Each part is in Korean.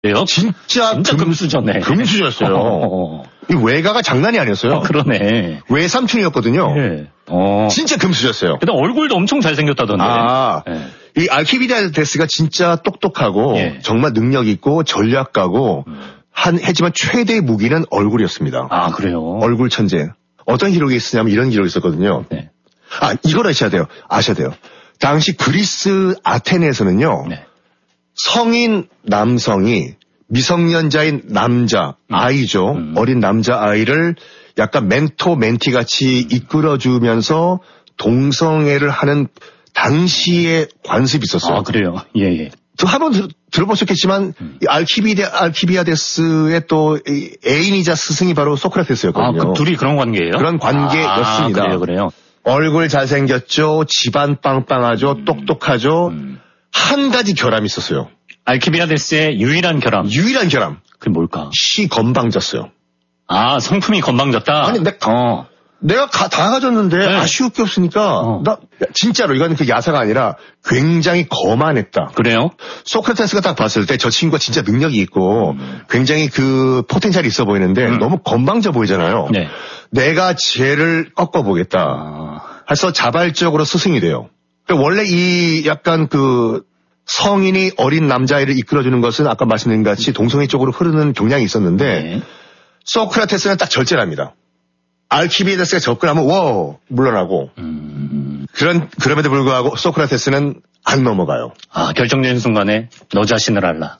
왜요? 진짜 금수저네. 금수저였어요. 이 외가가 장난이 아니었어요. 그러네. 외삼촌이었거든요. 예. 진짜 금수저였어요. 근데 얼굴도 엄청 잘생겼다던데. 이 알키비아데스가 진짜 똑똑하고 정말 능력 있고 전략가고 했지만 최대의 무기는 얼굴이었습니다. 아, 그래요? 얼굴 천재. 어떤 기록이 있었냐면 이런 기록이 있었거든요. 네. 이걸 아셔야 돼요. 당시 그리스 아테네에서는요. 네. 성인 남성이 미성년자인 남자, 아이죠. 어린 남자 아이를 약간 멘토, 멘티 같이 이끌어주면서 동성애를 하는 당시의 관습이 있었어요. 아, 그래요? 예. 한번 들어보셨겠지만, 알키비아데스의 또 애인이자 스승이 바로 소크라테스였거든요. 둘이 그런 관계예요? 그런 관계였습니다. 그래요. 얼굴 잘생겼죠, 집안 빵빵하죠, 똑똑하죠. 한 가지 결함이 있었어요. 알키비아데스의 유일한 결함. 그게 뭘까? 건방졌어요. 성품이 건방졌다? 아니, 내가 다 가졌는데 아쉬울 게 없으니까 진짜로 이건 그 야사가 아니라 굉장히 거만했다. 그래요? 소크라테스가 딱 봤을 때 저 친구가 진짜 능력이 있고 굉장히 그 포텐셜이 있어 보이는데 너무 건방져 보이잖아요. 네. 내가 쟤를 꺾어보겠다. 해서 자발적으로 스승이 돼요. 원래 이 약간 그 성인이 어린 남자아이를 이끌어주는 것은 아까 말씀드린 같이 동성애 쪽으로 흐르는 경향이 있었는데 소크라테스는 딱 절제를 합니다. 알키비아데스가 접근하면 물러나고 그럼에도 불구하고 소크라테스는 안 넘어가요. 결정적인 순간에 너 자신을 알라.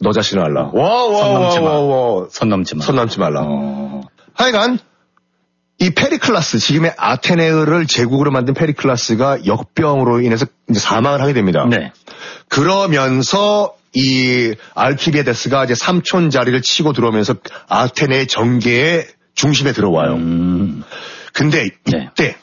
선 넘지 말라. 하여간 이 페리클라스, 지금의 아테네를 제국으로 만든 페리클라스가 역병으로 인해서 이제 사망을 하게 됩니다. 네. 그러면서 이 알키비아데스가 이제 삼촌 자리를 치고 들어오면서 아테네의 정계의 중심에 들어와요. 근데 이때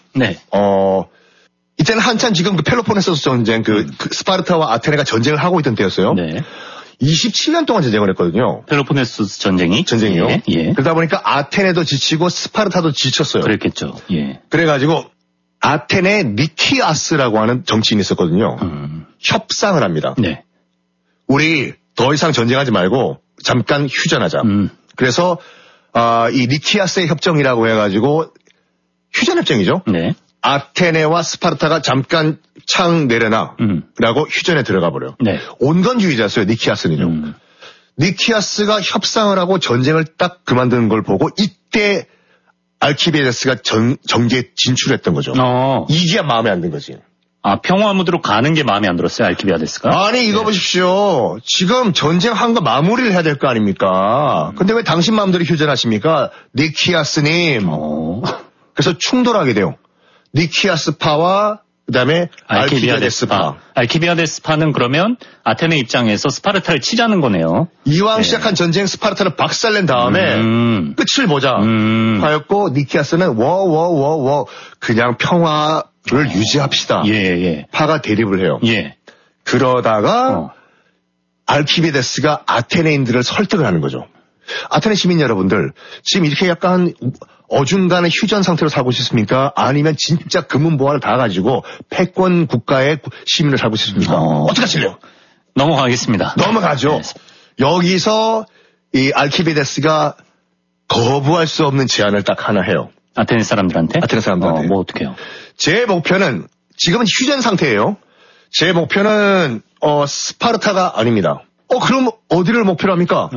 이때는 한참 지금 그 펠로폰네소스 전쟁, 그 스파르타와 아테네가 전쟁을 하고 있던 때였어요. 네. 27년 동안 전쟁을 했거든요. 펠로폰네소스 전쟁이요? 예. 그러다 보니까 아테네도 지치고 스파르타도 지쳤어요. 그랬겠죠. 예. 그래가지고 아테네 니키아스라고 하는 정치인이 있었거든요. 협상을 합니다. 네. 우리 더 이상 전쟁하지 말고 잠깐 휴전하자. 그래서 이 니키아스의 협정이라고 해가지고 휴전협정이죠. 네. 아테네와 스파르타가 잠깐 창 내려놔 라고 휴전에 들어가 버려요. 네. 온건주의자였어요. 니키아스는요. 니키아스가 협상을 하고 전쟁을 딱 그만두는 걸 보고 이때 알키비아데스가 정계에 진출했던 거죠. 이게 마음에 안 든 거지. 평화무드로 가는 게 마음에 안 들었어요, 알키비아데스가? 아니, 이거 보십시오. 지금 전쟁한 거 마무리를 해야 될 거 아닙니까? 근데 왜 당신 마음대로 휴전하십니까? 니키아스님. 그래서 충돌하게 돼요. 니키아스파와 그다음에 알키비아데스파. 알키비아데스파는 그러면 아테네 입장에서 스파르타를 치자는 거네요. 이왕 시작한 전쟁 스파르타를 박살낸 다음에 끝을 보자. 하였고 니키아스는 그냥 평화를 유지합시다. 파가 대립을 해요. 그러다가 알키비아데스가 아테네인들을 설득을 하는 거죠. 아테네 시민 여러분들, 지금 이렇게 약간 어중간한 휴전 상태로 살고 싶습니까? 아니면 진짜 금은보화를 다 가지고 패권 국가의 시민을 살고 싶습니까? 어떻게 하실래요? 넘어가겠습니다. 넘어가죠. 네. 여기서 이 알키비아데스가 거부할 수 없는 제안을 딱 하나 해요. 아테네 사람들한테? 뭐 어떻게 해요? 제 목표는 지금은 휴전 상태예요. 제 목표는 스파르타가 아닙니다. 그럼 어디를 목표로 합니까?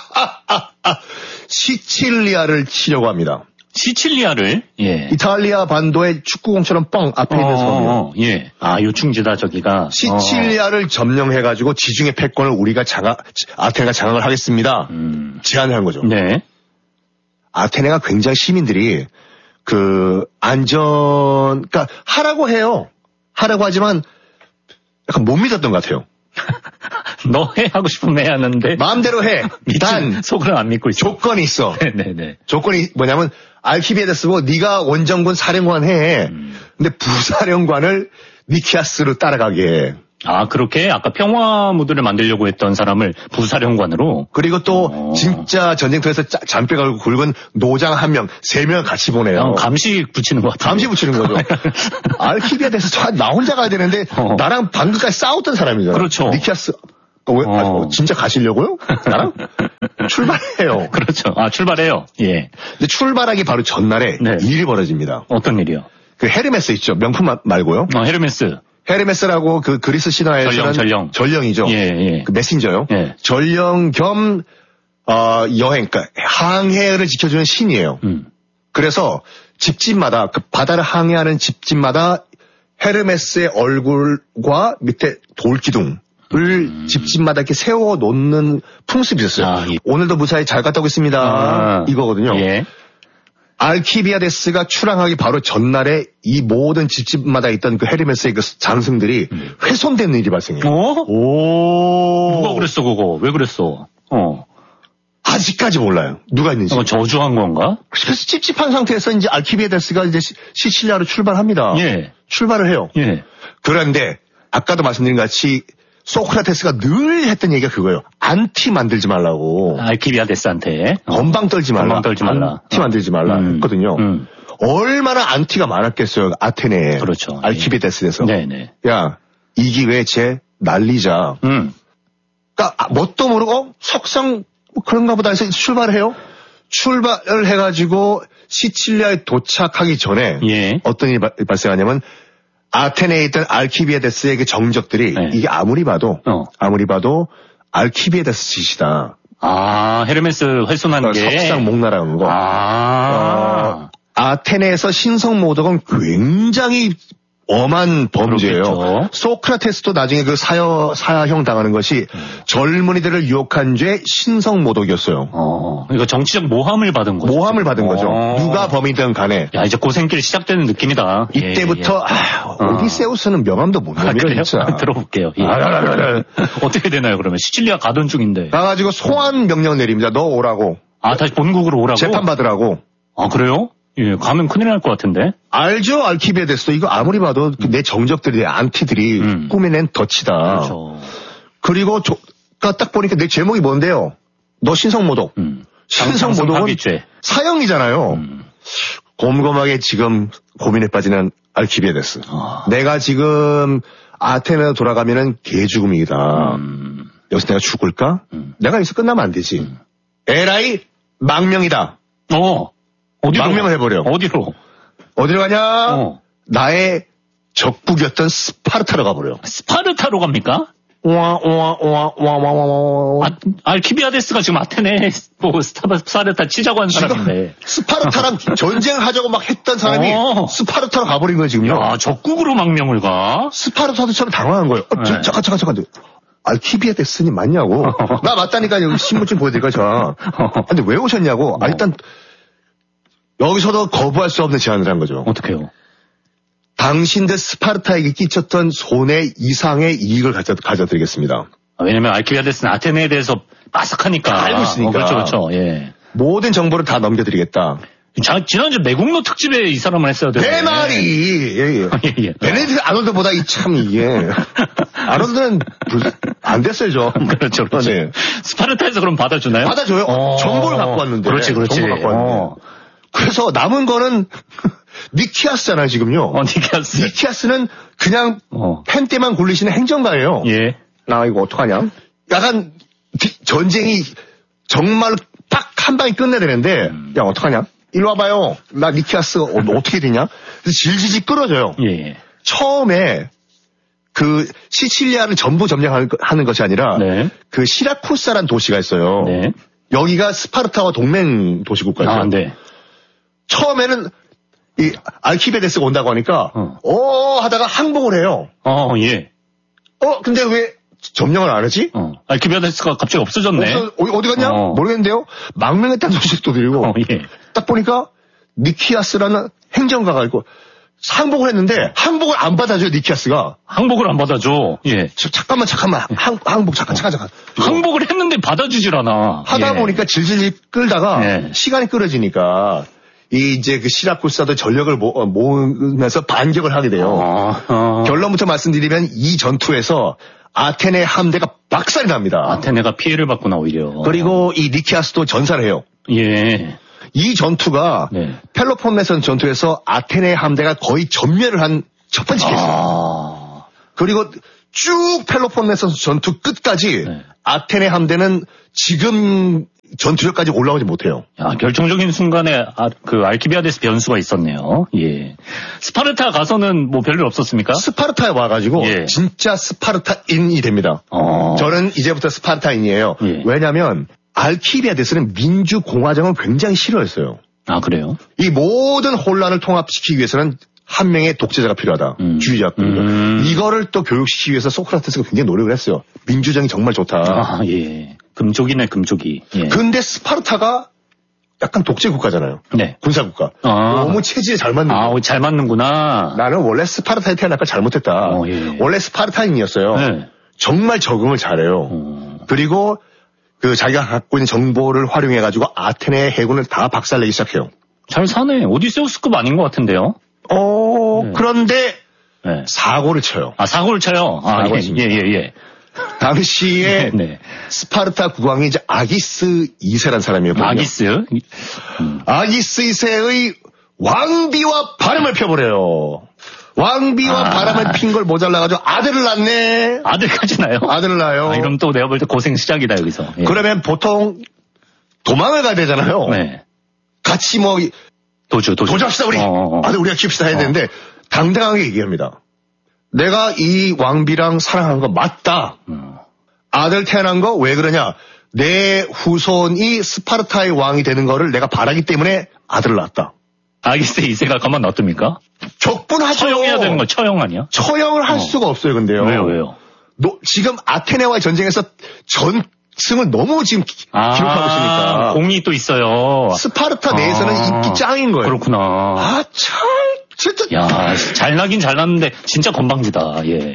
시칠리아를 치려고 합니다. 시칠리아를? 이탈리아 반도의 축구공처럼 앞에 있는 섬이요. 요충지다 저기가. 시칠리아를 점령해가지고 지중해 패권을 아테네가 장악을 하겠습니다. 제안을 한 거죠. 네. 아테네가 굉장히 시민들이 그러니까 하라고 해요. 하라고 하지만 약간 못 믿었던 것 같아요. 너 해 하고 싶으면 해 하는데 마음대로 해. 단 속으로 안 믿고 있어. 조건이 있어. 네네. 조건이 뭐냐면 알키비아데스고 네가 원정군 사령관 해. 근데 부사령관을 니키아스로 따라가게 해. 그렇게 아까 평화무드를 만들려고 했던 사람을 부사령관으로. 그리고 또 진짜 전쟁터에서 잔뼈 갈고 굵은 노장 1명, 3명 같이 보내요. 감시 붙이는 것 같아요. 감시 붙이는 거죠. 알키비아데스 나 혼자 가야 되는데 나랑 방금까지 싸웠던 사람이잖아요. 그렇죠. 니키아스 진짜 가시려고요? 나랑? 출발해요. 그렇죠. 출발해요. 예. 근데 출발하기 바로 전날에 네. 일이 벌어집니다. 어떤 일이요? 그 헤르메스 있죠. 명품 말고요. 헤르메스. 헤르메스라고 그 그리스 신화에서는 전령이죠. 예. 그 메신저요. 예. 전령 겸 여행, 그러니까 항해를 지켜주는 신이에요. 그래서 집집마다 그 바다를 항해하는 집집마다 헤르메스의 얼굴과 밑에 돌기둥을 집집마다 이렇게 세워 놓는 풍습이 있었어요. 예. 오늘도 무사히 잘 갔다 오겠습니다. 이거거든요. 예. 알키비아데스가 출항하기 바로 전날에 이 모든 집집마다 있던 그 헤르메스의 그 장승들이 훼손되는 일이 발생해요. 누가 그랬어 그거? 왜 그랬어? 아직까지 몰라요. 누가 있는지. 저주한 건가? 그래서 찝찝한 상태에서 이제 알키비아데스가 이제 시칠리아로 출발합니다. 예. 출발을 해요. 예. 그런데 아까도 말씀드린 같이 소크라테스가 늘 했던 얘기가 그거예요. 안티 만들지 말라고. 알키비아데스한테. 건방 떨지 말라. 안티 만들지 말라 했거든요. 얼마나 안티가 많았겠어요. 아테네에. 그렇죠. 알키비아데스에서. 네네. 야, 이 기회에 쟤 날리자. 그러니까 뭣도 모르고 석상 그런가 보다 해서 출발을 해요. 출발을 해가지고 시칠리아에 도착하기 전에 예. 어떤 일이 발생하냐면 아테네에 있던 알키비아데스의 그 정적들이 네. 이게 아무리 봐도 알키비아데스 짓이다. 헤르메스 훼손한 게 석상 목나라는 거. 아테네에서 신성 모독은 굉장히 엄한 범죄예요. 그렇겠죠. 소크라테스도 나중에 그 사형 당하는 것이 젊은이들을 유혹한 죄 신성 모독이었어요. 이거 정치적 모함을 받은 거죠. 모함을 받은 거죠. 누가 범인이든 간에. 야, 이제 고생길 시작되는 느낌이다. 이때부터 오디세우스는 명함도 못 넘겨요. 진짜. 들어볼게요. 예. 어떻게 되나요 그러면? 시칠리아 가던 중인데. 가가지고 소환 명령 내립니다. 너 오라고. 다시 본국으로 오라고? 재판받으라고. 그래요? 예, 가면 큰일 날 것 같은데. 알죠, 알키비아데스. 이거 아무리 봐도 내 정적들이, 내 안티들이 꾸며낸 덫이다. 그렇죠. 그리고 딱 보니까 내 제목이 뭔데요? 너 신성모독. 신성모독은 사형이잖아요. 곰곰하게 지금 고민에 빠지는 알키비아데스. 내가 지금 아테네로 돌아가면은 개죽음이다. 여기서 내가 죽을까? 내가 여기서 끝나면 안 되지. 에라이 망명이다. 어디로? 망명을 해버려. 어디로 가냐? 나의 적국이었던 스파르타로 가버려. 스파르타로 갑니까? 알키비아데스가 지금 아테네 스파르타 치자고 한 사람인데. 스파르타랑 전쟁하자고 막 했던 사람이 스파르타로 가버린 거예요, 지금요. 야, 적국으로 망명을 가? 스파르타도처럼 당황한 거예요. 잠깐. 알키비아데스니 맞냐고. 나 맞다니까 여기 신분증 보여드릴까요, 저. 근데 왜 오셨냐고. 일단 여기서도 거부할 수 없는 제안을 한 거죠. 어떡해요? 당신들 스파르타에게 끼쳤던 손해 이상의 이익을 가져드리겠습니다. 왜냐면 알키비아데스는 아테네에 대해서 빠삭하니까. 알고 있으니까. 그렇죠. 예. 모든 정보를 다 넘겨드리겠다. 지난주 매국노 특집에 이 사람을 했어야 되는데. 내 말이. 예. 베네딕트 아놀드보다 아놀드는 안 됐어요, 좀. 그렇죠. 네. 스파르타에서 그럼 받아주나요? 받아줘요. 정보를 갖고 왔는데. 그렇지. 정보를 갖고 왔는데. 그래서 남은 거는 니키아스잖아요, 지금요. 니키아스. 니키아스는 그냥 펜 때만 굴리시는 행정가예요. 예. 나 이거 어떡하냐? 약간 전쟁이 정말 딱 한 방에 끝내야 되는데, 야, 어떡하냐? 일로 와봐요. 나 니키아스 어떻게 되냐? 그래서 질질질 끌어져요. 예. 처음에 그 시칠리아를 전부 점령하는 것이 아니라 그 시라쿠사라는 도시가 있어요. 네. 여기가 스파르타와 동맹 도시국가였어요. 네. 처음에는 이 알키비아데스가 온다고 하니까 하다가 항복을 해요. 예. 근데 왜 점령을 안 하지? 알키비아데스가 갑자기 없어졌네. 어디 갔냐? 모르겠는데요. 망명했다는 소식도 들리고. 예. 딱 보니까 니키아스라는 행정가가 있고 항복을 했는데 항복을 안 받아줘요. 니키아스가. 항복을 안 받아줘. 예. 잠깐만. 항복 잠깐. 항복을 했는데 받아주질 않아. 하다 보니까 질질 끌다가 시간이 끌어지니까 이제 그 시라쿠사도 전력을 모으면서 반격을 하게 돼요. 결론부터 말씀드리면 이 전투에서 아테네 함대가 박살이 납니다. 아테네가 피해를 받구나 오히려. 그리고 이 니키아스도 전사를 해요. 예. 이 전투가 펠로폰네소 전투에서 아테네 함대가 거의 전멸을 한 첫 번째 케이스예요. 그리고 쭉 펠로폰네소스 전투 끝까지 네. 아테네 함대는 지금 전투력까지 올라오지 못해요. 야, 결정적인 순간에 그 알키비아데스 변수가 있었네요. 예. 스파르타 가서는 뭐 별일 없었습니까? 스파르타에 와가지고 예. 진짜 스파르타인이 됩니다. 저는 이제부터 스파르타인이에요. 예. 왜냐하면 알키비아데스는 민주공화정을 굉장히 싫어했어요. 아 그래요? 이 모든 혼란을 통합시키기 위해서는 한 명의 독재자가 필요하다. 주의자뿐이죠. 이거를 또 교육시키기 위해서 소크라테스가 굉장히 노력을 했어요. 민주정이 정말 좋다. 아, 예. 금쪽이네, 금쪽이. 예. 근데 스파르타가 약간 독재 국가잖아요. 네. 군사국가. 너무 체질에 잘 맞는 거야. 아, 잘 맞는구나. 나는 원래 스파르타에 태어날까 잘못했다. 예. 원래 스파르타인이었어요. 네. 정말 적응을 잘해요. 그리고 그 자기가 갖고 있는 정보를 활용해가지고 아테네 해군을 다 박살내기 시작해요. 잘 사네. 오디세우스급 아닌 것 같은데요? 네. 그런데 네. 사고를 쳐요. 아, 사고를 쳐요? 아, 예. 당시에 네. 스파르타 국왕이 이제 아기스 2세란 사람이었거든요. 아기스? 아기스 2세의 왕비와 바람을 펴버려요. 왕비와 바람을 핀 걸 모자라가지고 아들을 낳네. 아들까지 나요? 아들을 낳아요. 이러면 또 내가 볼 때 고생 시작이다, 여기서. 예. 그러면 보통 도망을 가야 되잖아요. 네. 같이 뭐 도주합시다 우리. 아들 우리가 키웁시다 해야 되는데 당당하게 얘기합니다. 내가 이 왕비랑 사랑하는 거 맞다. 아들 태어난 거 왜 그러냐. 내 후손이 스파르타의 왕이 되는 거를 내가 바라기 때문에 아들을 낳았다. 아기스 2세가 가만 놔둡니까? 적분하죠. 처형해야 되는 거 처형 아니야? 처형을 할 수가 없어요, 근데요. 왜요? 지금 아테네와의 전쟁에서 전승을 너무 지금 기록하고 있으니까. 공이 또 있어요. 스파르타 내에서는 인기 짱인 거예요. 그렇구나. 진짜. 야, 잘 나긴 잘 났는데, 진짜 건방지다, 예.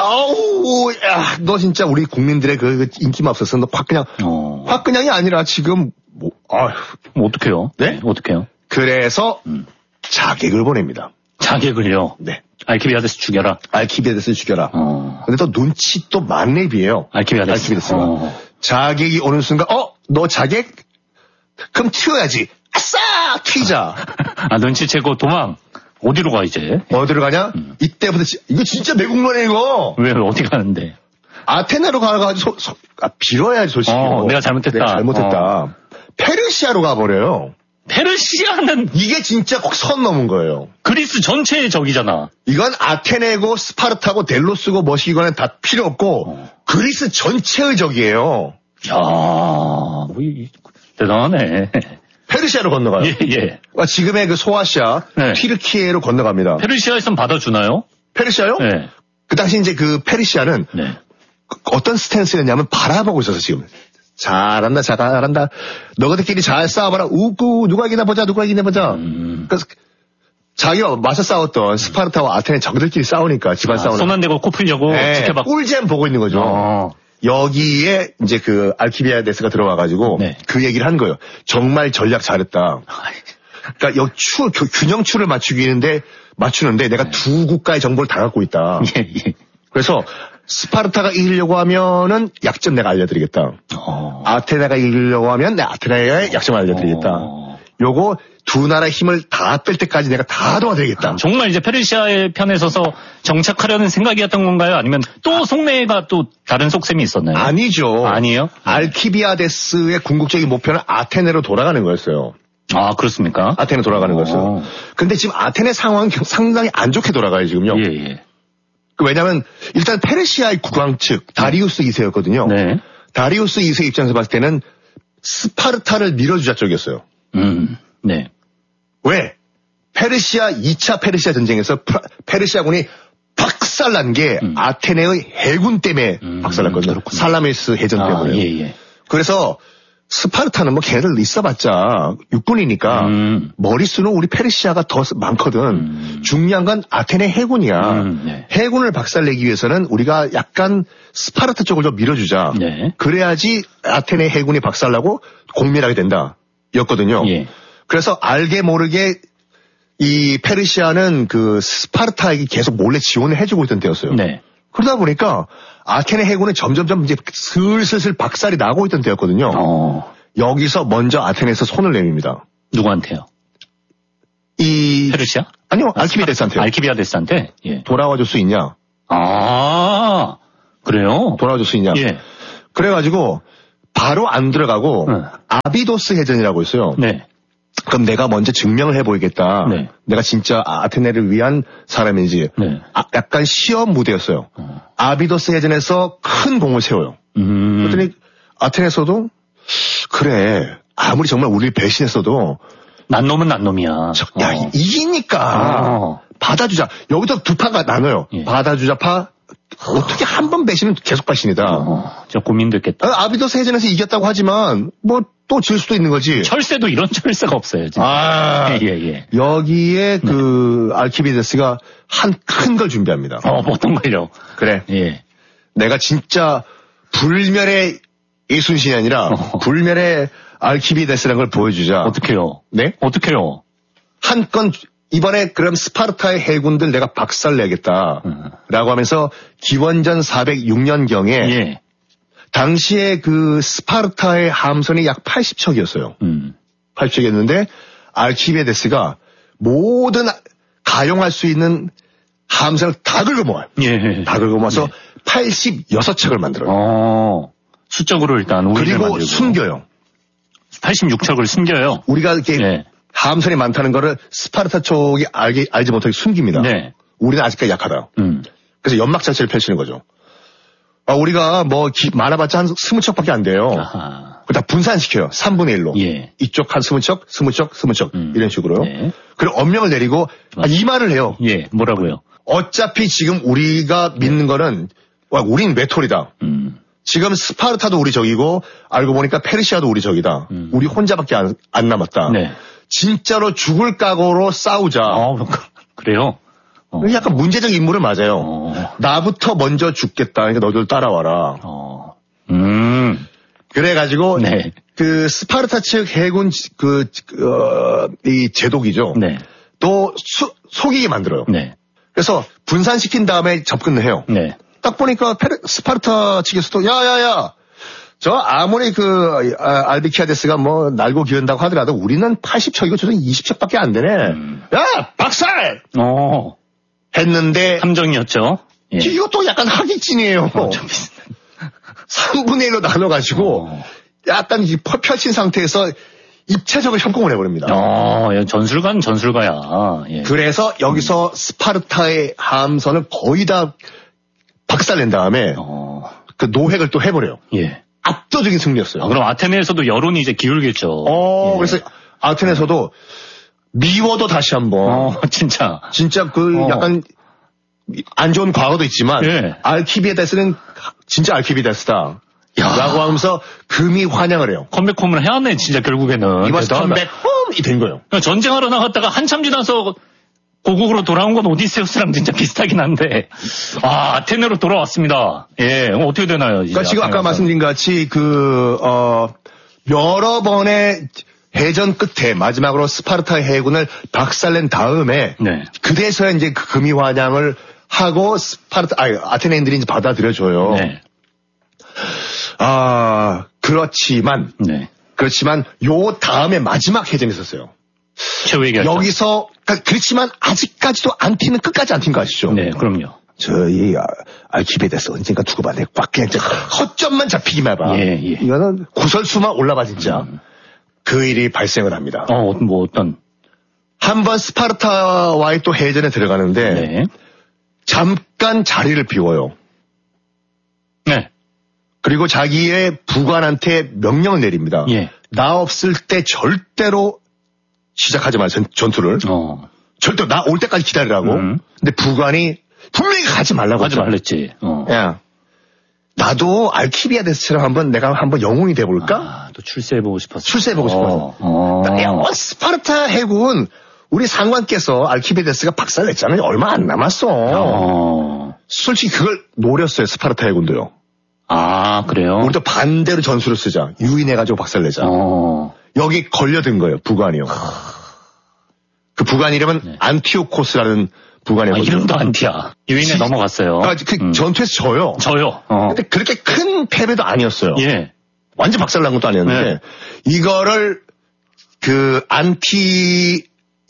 너 진짜 우리 국민들의 그 인기 맙소사, 너 화끈양이 아니라 지금, 어떡해요? 네? 어떡해요? 그래서, 자객을 보냅니다. 자객을요? 네. 알키비아데스 죽여라. 알키비아데스 죽여라. 근데 또 눈치 또 만렙이에요. 알키비아데스가. 자객이 오는 순간, 너 자객? 그럼 튀어야지. 아싸! 튀자. 눈치채고 도망. 어디로 가, 이제? 어디로 가냐? 이때부터, 이거 진짜 매국노래, 이거. 왜, 어디 가는데? 아테네로 가가지고, 빌어야지, 솔직히. 내가 잘못했다. 페르시아로 가버려요. 페르시아는 이게 진짜 꼭 선 넘은 거예요. 그리스 전체의 적이잖아. 이건 아테네고 스파르타고 델로스고 뭐시기관은 다 필요 없고 그리스 전체의 적이에요. 야, 대단하네. 페르시아로 건너가요. 예. 지금의 그 소아시아, 네. 튀르키예로 건너갑니다. 페르시아에선 받아주나요? 페르시아요? 네. 그 당시 이제 그 페르시아는 네. 어떤 스탠스였냐면 바라보고 있어서 지금. 잘한다. 너희들끼리 잘 싸워봐라. 웃고 누가 이기나 보자. 그래서 자기가 맞서 싸웠던 스파르타와 아테네 적들끼리 싸우니까 집안 싸우는. 손 안 대고 코 풀려고 지켜봐. 꿀잼 보고 있는 거죠. 여기에 이제 그 알키비아데스가 들어와가지고 네. 그 얘기를 한 거예요. 정말 전략 잘했다. 그러니까 균형추를 맞추는데 내가 두 국가의 정보를 다 갖고 있다. 예. 그래서 스파르타가 이기려고 하면은 약점 내가 알려드리겠다. 아테네가 이기려고 하면 내 아테네의 약점을 알려드리겠다. 요거 두 나라의 힘을 다 뺄 때까지 내가 다 도와드리겠다. 정말 이제 페르시아의 편에 서서 정착하려는 생각이었던 건가요? 아니면 또 속내가 또 다른 속셈이 있었나요? 아니죠. 아니에요? 알키비아데스의 궁극적인 목표는 아테네로 돌아가는 거였어요. 아, 그렇습니까? 아테네 돌아가는 거였어요. 근데 지금 아테네 상황은 상당히 안 좋게 돌아가요, 지금요. 예. 왜냐면 일단 페르시아의 국왕 측 다리우스 2세였거든요. 네. 다리우스 2세 입장에서 봤을 때는 스파르타를 밀어주자 쪽이었어요. 네. 왜? 2차 페르시아 전쟁에서 페르시아군이 박살난 게 아테네의 해군 때문에 박살났거든요. 살라미스 해전 때문에. 예. 그래서 스파르타는 뭐 걔네들 있어봤자 육군이니까 머릿수는 우리 페르시아가 더 많거든. 중요한 건 아테네 해군이야. 네. 해군을 박살내기 위해서는 우리가 약간 스파르타 쪽을 좀 밀어주자. 네. 그래야지 아테네 해군이 박살나고 공멸하게 된다. 였거든요. 예. 그래서 알게 모르게 이 페르시아는 그 스파르타에게 계속 몰래 지원을 해주고 있던 때였어요. 네. 그러다 보니까 아테네 해군은 점점점 이제 슬슬 박살이 나고 있던 때였거든요. 여기서 먼저 아테네에서 손을 내밉니다. 누구한테요? 페르시아? 아니요, 알키비아데스한테요. 알키비아데스한테? 예. 돌아와 줄 수 있냐? 그래요? 도나우조 수인양. 예. 그래가지고 바로 안 들어가고 아비도스 해전이라고 있어요. 네. 그럼 내가 먼저 증명을 해보이겠다. 네. 내가 진짜 아테네를 위한 사람인지. 네. 약간 시험 무대였어요. 아비도스 해전에서 큰 공을 세워요. 그랬더니 아테네에서도 그래 아무리 정말 우리를 배신했어도 난 놈은 난 놈이야. 야 이기니까 받아주자. 여기서 두 파가 나눠요. 예. 받아주자 파. 어떻게 한 번 배신은 계속 배신이다. 진짜 고민됐겠다. 아비도스 해전에서 이겼다고 하지만 뭐 또 질 수도 있는 거지. 철새도 이런 철새가 없어요. 진짜. 예. 여기에 그 알키비데스가 한 큰 걸 준비합니다. 어떤 걸요? 그래. 예. 내가 진짜 불멸의 이순신이 아니라 불멸의 알키비데스라는 걸 보여주자. 어떻게요? 네? 어떻게요? 한 건 이번에 그럼 스파르타의 해군들 내가 박살내겠다. 라고 하면서 기원전 406년경에 예. 당시에 그 스파르타의 함선이 약 80척이었어요. 80척이었는데 알키비데스가 모든 가용할 수 있는 함선을 다 긁어 모아요. 예. 다 긁어 모아서 86척을 만들어요. 수적으로 일단 그리고 만들고. 숨겨요. 86척을 숨겨요. 우리가 이렇게 함선이 많다는 거를 스파르타 쪽이 알지 못하게 숨깁니다. 네. 우리는 아직까지 약하다. 그래서 연막 자체를 펼치는 거죠. 우리가 뭐 많아봤자 한 20척밖에 안 돼요. 그걸 다 분산시켜요. 3분의 1로. 예. 이쪽 한 20척, 20척, 20척 이런 식으로요. 네. 그리고 엄명을 내리고 이 말을 해요. 예. 뭐라고요? 어차피 지금 우리가 믿는 거는 우린 메톨이다. 지금 스파르타도 우리 적이고 알고 보니까 페르시아도 우리 적이다. 우리 혼자밖에 안 남았다. 네. 진짜로 죽을 각오로 싸우자. 그래요? 약간 문제적 인물은 맞아요. 나부터 먼저 죽겠다. 그러니까 너희들 따라와라. 그래가지고 네. 그 스파르타 측 해군 이 제독이죠. 네. 또 속이게 만들어요. 네. 그래서 분산시킨 다음에 접근을 해요. 네. 딱 보니까 스파르타 측에서도 야야야 저 아무리 그 알비키아데스가 뭐 날고 기른다고 하더라도 우리는 80척이고 저는 20척밖에 안 되네. 야 박살! 했는데 함정이었죠. 예. 이것도 약간 하객진이에요. 3분의 1로 나눠가지고 약간 펼친 상태에서 입체적으로 협공을 해버립니다. 전술가야. 예. 그래서 여기서 스파르타의 함선을 거의 다 박살낸 다음에 그 노획을 또 해버려요. 예. 압도적인 승리였어요. 그럼 아테네에서도 여론이 이제 기울겠죠. 예. 그래서 아테네에서도 미워도 다시 한번. 진짜 약간 안 좋은 과거도 있지만 예. 알키비데스는 진짜 알키비데스다. 라고 하면서 금이 환영을 해요. 컴백홈을 해왔네 진짜 결국에는. 이번 컴백홈이 된 거예요. 전쟁하러 나갔다가 한참 지나서 고국으로 돌아온 건 오디세우스랑 진짜 비슷하긴 한데 아테네로 돌아왔습니다. 예, 어떻게 되나요? 그러니까 지금 아까 말씀드린 것 같이 여러 번의 해전 끝에 마지막으로 스파르타의 해군을 박살낸 다음에 그래서야 이제 그 금이 환영을 하고 아테네인들이 이제 받아들여줘요. 네. 그렇지만 요 다음에 마지막 해전이 있었어요. 최후의 결정. 여기서 그렇지만 아직까지도 안티는 끝까지 안 튄 거 아시죠? 네, 그럼요. 저희 알키비데스 언젠가 두고 봐. 꽉 그냥 허점만 잡히기만 해봐. 예. 이거는 구설수만 올라봐 진짜. 그 일이 발생을 합니다. 어떤? 한번 스파르타와의 또 해전에 들어가는데 잠깐 자리를 비워요. 네. 그리고 자기의 부관한테 명령을 내립니다. 예. 나 없을 때 절대로 시작하지 마, 전투를. 절대 나 올 때까지 기다리라고. 근데 부관이 분명히 가지 말라고 하지 말랬지. 야, 나도 알키비아데스처럼 내가 한번 영웅이 돼볼까? 또 출세해보고 싶었어. 스파르타 해군 우리 상관께서 알키비데스가 박살냈잖아요. 얼마 안 남았어. 솔직히 그걸 노렸어요. 스파르타 해군도요. 그래요? 우리도 반대로 전술을 쓰자. 유인해가지고 박살내자. 여기 걸려든 거예요. 부관이요. 그 부관 이름은 안티오코스라는 부관이거든요. 이름도 안티야. 유인에 넘어갔어요. 전투에서 져요. 근데 그렇게 큰 패배도 아니었어요. 예. 완전 박살난 것도 아니었는데 이거를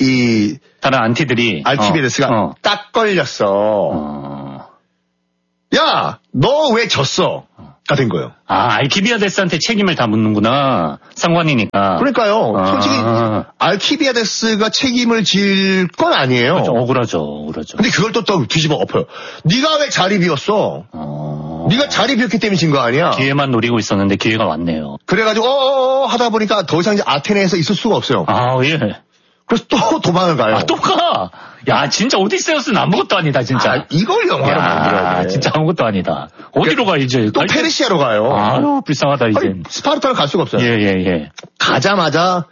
다른 안티들이 알키비데스가 딱 걸렸어. 야, 너 왜 졌어? 가 된 거예요. 아, 알키비아데스한테 책임을 다 묻는구나. 상관이니까. 그러니까요. 솔직히 알키비아데스가 책임을 질 건 아니에요. 그렇죠. 억울하죠. 근데 그걸 또 뒤집어 엎어요. 네가 왜 자리 비웠어? 네가 자리 비웠기 때문에 진 거 아니야? 기회만 노리고 있었는데 기회가 왔네요. 그래가지고 하다 보니까 더 이상 이제 아테네에서 있을 수가 없어요. 아, 예. 그래서 또 도망을 가요. 또 가? 야, 진짜 오디세우스는 아무것도 아니다, 진짜. 이걸 영화로 만들어야 돼. 진짜 아무것도 아니다. 어디로 가, 이제? 또 페르시아로 가요. 아유, 불쌍하다, 이제. 아니, 스파르타를 갈 수가 없어요. 예. 가자마자,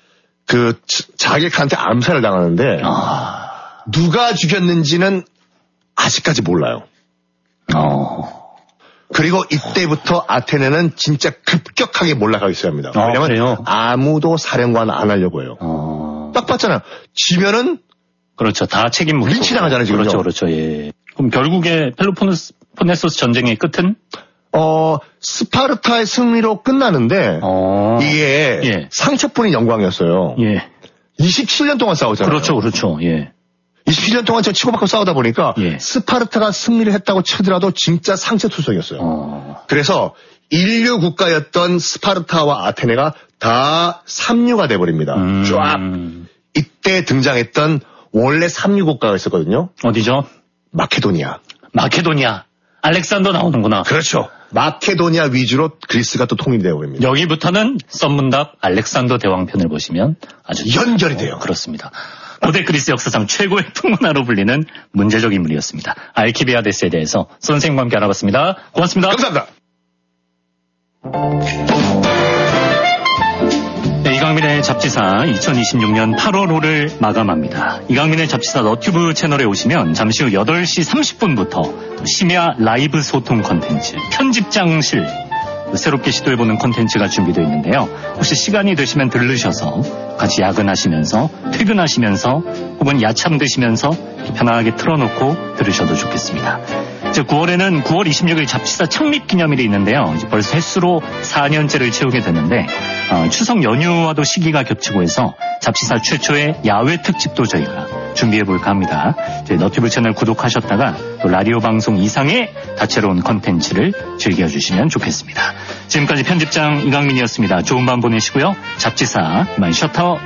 자객한테 암살을 당하는데, 누가 죽였는지는 아직까지 몰라요. 그리고 이때부터 아테네는 진짜 급격하게 몰락하기 시작합니다. 왜냐면 그래요? 아무도 사령관 안 하려고 해요. 딱 봤잖아. 지면은 그렇죠. 다 책임 묻고. 린치 당하잖아요, 지금. 그렇죠. 예. 그럼 결국에 펠로폰네소스 전쟁의 끝은? 스파르타의 승리로 끝나는데, 이게 예. 상처뿐인 영광이었어요. 예. 27년 동안 싸우잖아요. 그렇죠. 예. 27년 동안 저 치고받고 싸우다 보니까 예. 스파르타가 승리를 했다고 치더라도 진짜 상처투성이었어요. 그래서 인류 국가였던 스파르타와 아테네가 다 삼류가 돼버립니다. 쫙. 이때 등장했던 원래 삼류 국가가 있었거든요. 어디죠? 마케도니아. 알렉산더 나오는구나. 그렇죠. 마케도니아 위주로 그리스가 또 통일이 되어버립니다. 여기부터는 썬문답 알렉산더 대왕편을 보시면 아주 연결이 돼요. 그렇습니다. 고대 그리스 역사상 최고의 풍문화로 불리는 문제적 인물이었습니다. 알키비아데스에 대해서 선생님과 함께 알아봤습니다. 고맙습니다. 감사합니다. 네, 이강민의 잡지사 2026년 8월호를 마감합니다. 이강민의 잡지사 너튜브 채널에 오시면 잠시 후 8시 30분부터 심야 라이브 소통 콘텐츠 편집장실 새롭게 시도해보는 콘텐츠가 준비되어 있는데요. 혹시 시간이 되시면 들르셔서 같이 야근하시면서 퇴근하시면서 혹은 야참 드시면서 편안하게 틀어놓고 들으셔도 좋겠습니다. 9월에는 9월 26일 잡지사 창립 기념일이 있는데요. 이제 벌써 횟수로 4년째를 채우게 되는데 추석 연휴와도 시기가 겹치고 해서 잡지사 최초의 야외 특집도 저희가 준비해볼까 합니다. 저희 너튜브 채널 구독하셨다가 또 라디오 방송 이상의 다채로운 컨텐츠를 즐겨주시면 좋겠습니다. 지금까지 편집장 이강민이었습니다. 좋은 밤 보내시고요. 잡지사 이만 셔터